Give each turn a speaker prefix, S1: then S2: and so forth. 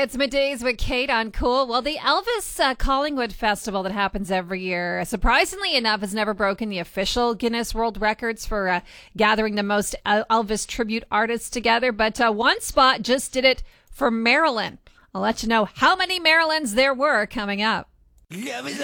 S1: It's Middays with Kate on Cool. Well, the Elvis Collingwood Festival that happens every year, surprisingly enough, has never broken the official Guinness World Records for gathering the most Elvis tribute artists together. But one spot just did it for Maryland. I'll let you know how many Marylands there were coming up.